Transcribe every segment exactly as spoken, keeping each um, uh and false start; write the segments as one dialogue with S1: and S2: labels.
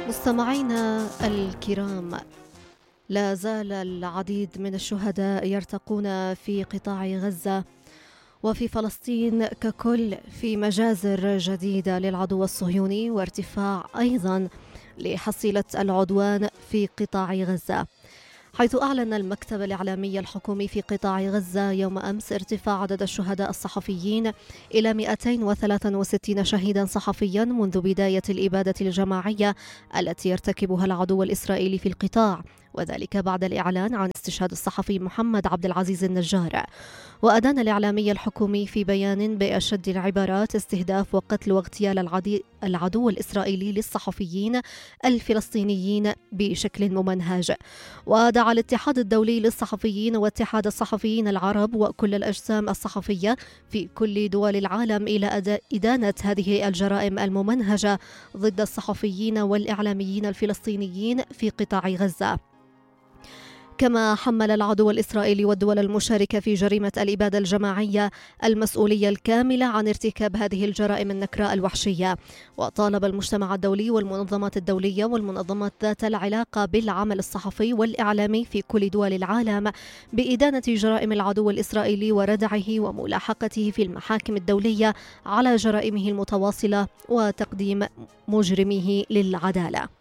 S1: مستمعينا الكرام، لا زال العديد من الشهداء يرتقون في قطاع غزة وفي فلسطين ككل في مجازر جديدة للعدو الصهيوني، وارتفاع أيضا لحصيلة العدوان في قطاع غزة، حيث أعلن المكتب الإعلامي الحكومي في قطاع غزة يوم أمس ارتفاع عدد الشهداء الصحفيين إلى مئتين وثلاثة وستين شهيدا صحفيا منذ بداية الإبادة الجماعية التي يرتكبها العدو الإسرائيلي في القطاع، وذلك بعد الإعلان عن استشهاد الصحفي محمد عبد العزيز النجار. وأدان الإعلامي الحكومي في بيان بأشد العبارات استهداف وقتل واغتيال العدو الإسرائيلي للصحفيين الفلسطينيين بشكل ممنهج، ودعا الاتحاد الدولي للصحفيين واتحاد الصحفيين العرب وكل الأجسام الصحفية في كل دول العالم إلى إدانة هذه الجرائم الممنهجة ضد الصحفيين والإعلاميين الفلسطينيين في قطاع غزة. كما حمل العدو الإسرائيلي والدول المشاركة في جريمة الإبادة الجماعية المسؤولية الكاملة عن ارتكاب هذه الجرائم النكراء الوحشية، وطالب المجتمع الدولي والمنظمات الدولية والمنظمات ذات العلاقة بالعمل الصحفي والإعلامي في كل دول العالم بإدانة جرائم العدو الإسرائيلي وردعه وملاحقته في المحاكم الدولية على جرائمه المتواصلة وتقديم مجرميه للعدالة.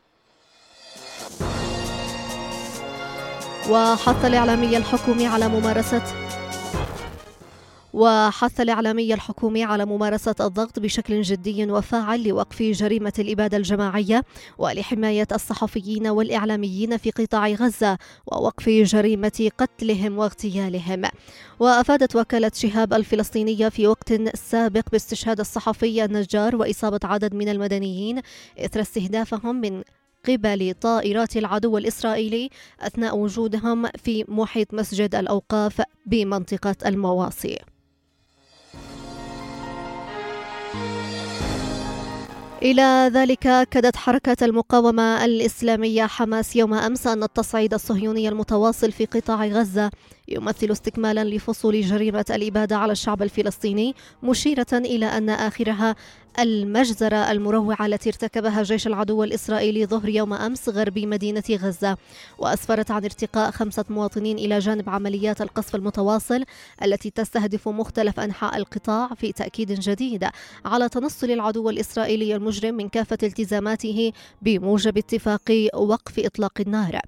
S1: وحث الإعلامي الحكومي على ممارسة وحث الإعلامي الحكومي على ممارسة الضغط بشكل جدي وفاعل لوقف جريمة الإبادة الجماعية ولحماية الصحفيين والإعلاميين في قطاع غزة ووقف جريمة قتلهم واغتيالهم. وأفادت وكالة شهاب الفلسطينية في وقت سابق باستشهاد الصحفي النجار وإصابة عدد من المدنيين إثر استهدافهم من قبل طائرات العدو الإسرائيلي أثناء وجودهم في محيط مسجد الأوقاف بمنطقة المواصي. إلى ذلك أكدت حركة المقاومة الإسلامية حماس يوم أمس أن التصعيد الصهيوني المتواصل في قطاع غزة يمثل استكمالا لفصول جريمة الإبادة على الشعب الفلسطيني، مشيرة إلى أن آخرها المجزرة المروعة التي ارتكبها جيش العدو الإسرائيلي ظهر يوم أمس غرب مدينة غزة، وأسفرت عن ارتقاء خمسة مواطنين إلى جانب عمليات القصف المتواصل التي تستهدف مختلف أنحاء القطاع، في تأكيد جديد على تنصل العدو الإسرائيلي المجرم من كافة التزاماته بموجب اتفاق وقف إطلاق النار.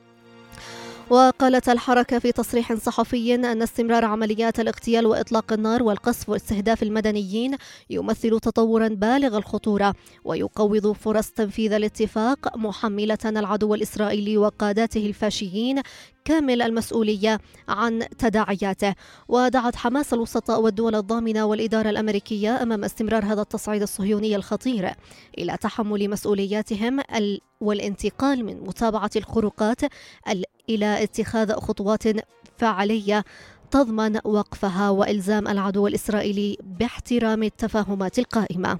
S1: وقالت الحركة في تصريح صحفي أن استمرار عمليات الاغتيال وإطلاق النار والقصف واستهداف المدنيين يمثل تطورا بالغ الخطورة ويقوض فرص تنفيذ الاتفاق، محملة العدو الإسرائيلي وقاداته الفاشيين كامل المسؤولية عن تداعياته. ودعت حماس الوسطاء والدول الضامنة والإدارة الأمريكية أمام استمرار هذا التصعيد الصهيوني الخطير إلى تحمل مسؤولياتهم والانتقال من متابعة الخروقات إلى اتخاذ خطوات فعالية تضمن وقفها وإلزام العدو الإسرائيلي باحترام التفاهمات القائمة.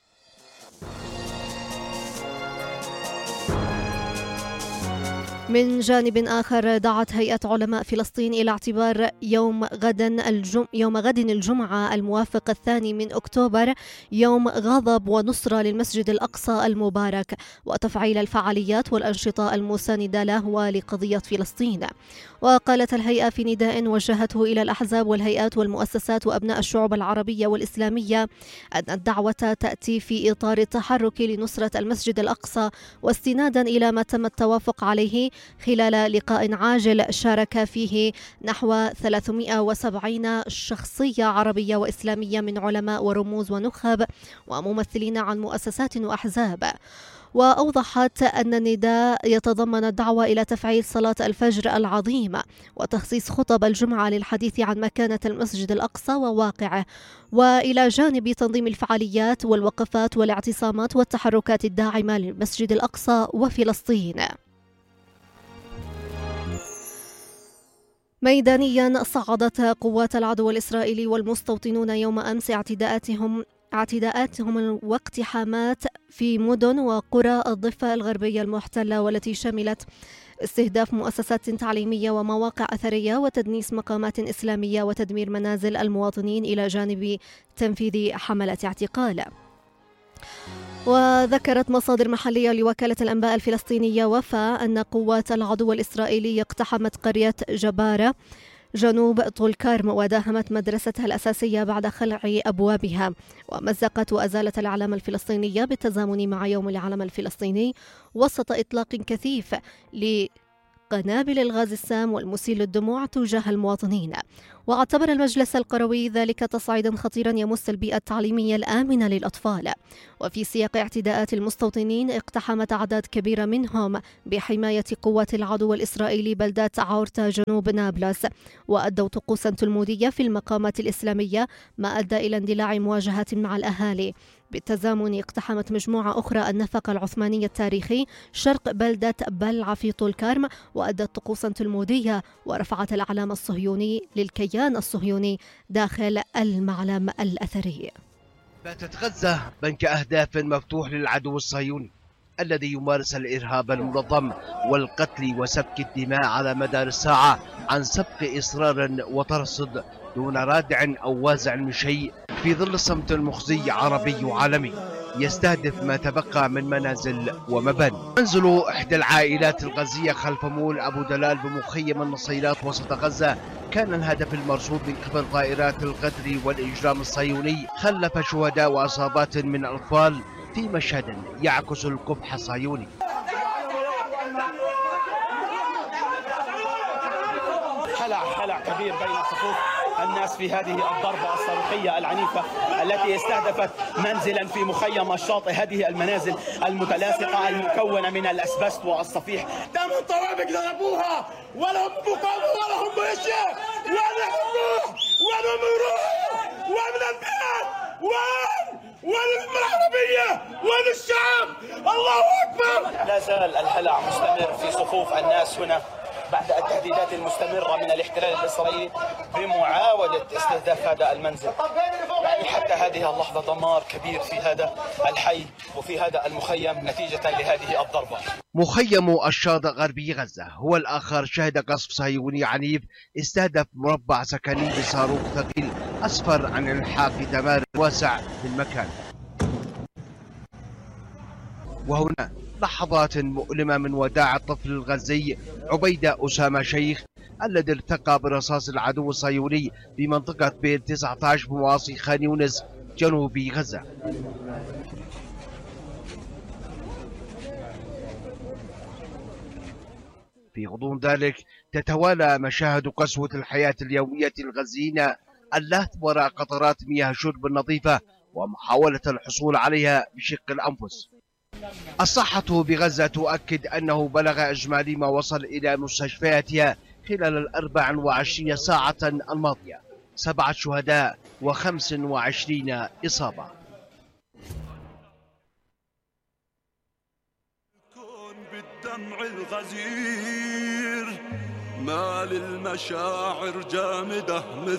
S1: من جانب آخر، دعت هيئة علماء فلسطين إلى اعتبار يوم غد الجم... يوم غد الجمعة الموافق الثاني من أكتوبر يوم غضب ونصرة للمسجد الأقصى المبارك، وتفعيل الفعاليات والأنشطة المساندة له ولقضية فلسطين. وقالت الهيئة في نداء وجهته إلى الأحزاب والهيئات والمؤسسات وأبناء الشعوب العربية والإسلامية أن الدعوة تأتي في إطار التحرك لنصرة المسجد الأقصى، واستنادا إلى ما تم التوافق عليه خلال لقاء عاجل شارك فيه نحو ثلاثمئة وسبعين شخصية عربية وإسلامية من علماء ورموز ونخب وممثلين عن مؤسسات وأحزاب. وأوضحت أن النداء يتضمن الدعوة إلى تفعيل صلاة الفجر العظيمة وتخصيص خطب الجمعة للحديث عن مكانة المسجد الأقصى وواقعه، وإلى جانب تنظيم الفعاليات والوقفات والاعتصامات والتحركات الداعمة للمسجد الأقصى وفلسطين. ميدانيا، صعدت قوات العدو الإسرائيلي والمستوطنون يوم أمس اعتداءاتهم اعتداءاتهم واقتحامات في مدن وقرى الضفة الغربية المحتلة، والتي شملت استهداف مؤسسات تعليمية ومواقع أثرية وتدنيس مقامات إسلامية وتدمير منازل المواطنين، إلى جانب تنفيذ حملة اعتقال. وذكرت مصادر محلية لوكالة الأنباء الفلسطينية وفا أن قوات العدو الإسرائيلي اقتحمت قرية جبارة جنوب طول كرم وداهمت مدرستها الأساسية بعد خلع أبوابها، ومزقت وأزالت العلامة الفلسطينية بالتزامن مع يوم العلم الفلسطيني وسط إطلاق كثيف لقنابل الغاز السام والمسيل للدموع تجاه المواطنين. واعتبر المجلس القروي ذلك تصعيدا خطيرا يمس البيئة التعليمية الآمنة للأطفال. وفي سياق اعتداءات المستوطنين اقتحمت أعداد كبيرة منهم بحماية قوات العدو الإسرائيلي بلدات عورتا جنوب نابلس، وأدوا طقوسا تلمودية في المقامات الإسلامية ما أدى إلى اندلاع مواجهات مع الأهالي. بالتزامن اقتحمت مجموعة أخرى النفق العثماني التاريخي شرق بلدة بلعة في طول كرم وأدت طقوسا تلمودية ورفعت العلم الصهيوني للكيان الصهيوني داخل المعلم الأثري.
S2: باتت غزة بنك أهداف مفتوح للعدو الصهيوني الذي يمارس الإرهاب المنظم والقتل وسفك الدماء على مدار الساعة عن سبق إصرار وترصد دون رادع أو وازع من شيء في ظل الصمت المخزي عربي وعالمي يستهدف ما تبقى من منازل ومباني. منزل إحدى العائلات الغزية خلف مول أبو دلال بمخيم النصيرات وسط غزة كان الهدف المرصود من قبل طائرات الغدر والإجرام الصهيوني، خلف شهداء وإصابات من الأطفال في مشهد يعكس القبح الصهيوني.
S3: خلع خلع كبير بين صفوف الناس في هذه الضربة الصاروخية العنيفة التي استهدفت منزلا في مخيم الشاطئ. هذه المنازل المتلاصقة المكونة من الأسبست والصفيح دم الطوابق ضربوها ولهم مقاومة ولهم مشي ولهم روح ولهم روح ومن البلاد وين وين العربية وين الشعب. الله أكبر. لا زال الهلع مستمر في صفوف الناس هنا بعد التهديدات المستمرة من الاحتلال الإسرائيلي بمعاودة استهداف هذا المنزل. يعني حتى هذه اللحظة دمار كبير في هذا الحي وفي هذا المخيم نتيجة لهذه الضربة.
S2: مخيم الشاطئ غربي غزة هو الآخر شهد قصف صهيوني عنيف استهدف مربع سكني بصاروخ ثقيل أسفر عن إلحاق دمار واسع في المكان. وهنا لحظات مؤلمة من وداع الطفل الغزي عبيدة أسامة شيخ الذي ارتقى برصاص العدو الصهيوني بمنطقة بيت تسعة عشر بمواصي خان يونس جنوب غزة. في غضون ذلك تتوالى مشاهد قسوة الحياة اليومية الغزيين اللهث وراء قطرات مياه الشرب النظيفة ومحاولة الحصول عليها بشق الأنفس. الصحة بغزة تؤكد أنه بلغ إجمالي ما وصل إلى مستشفياتها خلال الأربع وعشرين ساعة الماضية سبعة شهداء وخمس وعشرين إصابة.
S4: كون بالدمع الغزير ما للمشاعر جامدة مثل